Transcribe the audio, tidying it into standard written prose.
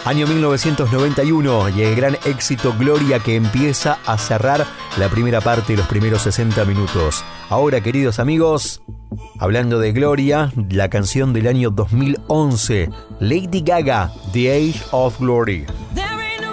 Año 1991 y el gran éxito Gloria, que empieza a cerrar la primera parte de los primeros 60 minutos. Ahora, queridos amigos, hablando de Gloria, la canción del año 2011, Lady Gaga, The Age of Glory.